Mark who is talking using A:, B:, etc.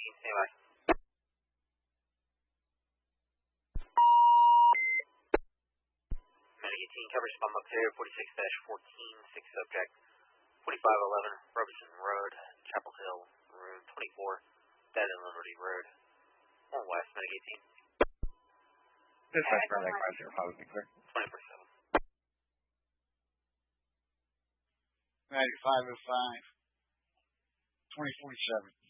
A: stand by. Medic 18, cover spot up there, 46-14, 6 subject, 4511 Robertson Road, Chapel Hill, room 24, dead and Liberty Road, 1 West, Medic 18.
B: Dispatch for that question, probably clear.
A: 24/7.
C: 9505, 2047.